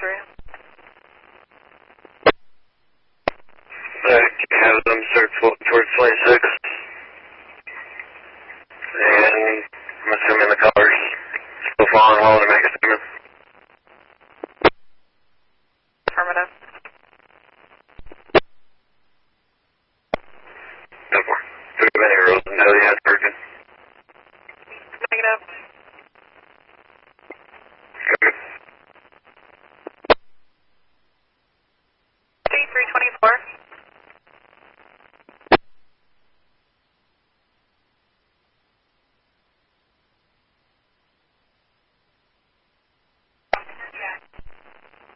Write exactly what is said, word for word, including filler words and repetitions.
three. Uh, can you have them search towards twenty-six? And I'm assuming the colors still falling low to make a statement. Affirmative. No more. Too many Rosendale yet.